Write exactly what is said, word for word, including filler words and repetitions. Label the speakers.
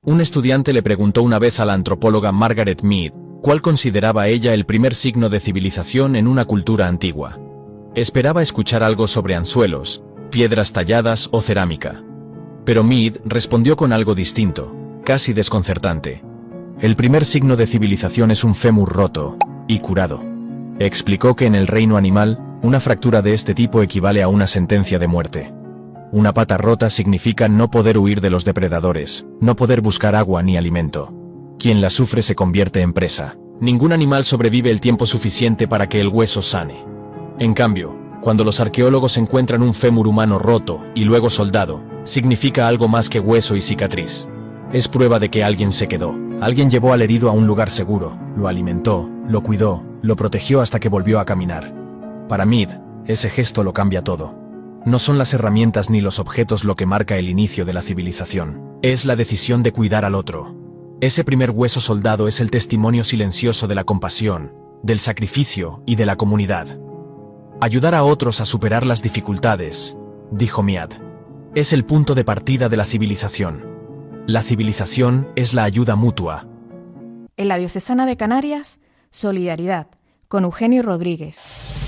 Speaker 1: Un estudiante le preguntó una vez a la antropóloga Margaret Mead cuál consideraba ella el primer signo de civilización en una cultura antigua. Esperaba escuchar algo sobre anzuelos, piedras talladas o cerámica. Pero Mead respondió con algo distinto, casi desconcertante. El primer signo de civilización es un fémur roto y curado. Explicó que en el reino animal, una fractura de este tipo equivale a una sentencia de muerte. Una pata rota significa no poder huir de los depredadores, no poder buscar agua ni alimento. Quien la sufre se convierte en presa. Ningún animal sobrevive el tiempo suficiente para que el hueso sane. En cambio, cuando los arqueólogos encuentran un fémur humano roto y luego soldado, significa algo más que hueso y cicatriz. Es prueba de que alguien se quedó. Alguien llevó al herido a un lugar seguro, lo alimentó, lo cuidó, lo protegió hasta que volvió a caminar. Para Mead, ese gesto lo cambia todo. No son las herramientas ni los objetos lo que marca el inicio de la civilización. Es la decisión de cuidar al otro. Ese primer hueso soldado es el testimonio silencioso de la compasión, del sacrificio y de la comunidad. Ayudar a otros a superar las dificultades, dijo Mead, es el punto de partida de la civilización. La civilización es la ayuda mutua.
Speaker 2: En la Diocesana de Canarias, Solidaridad, con Eugenio Rodríguez.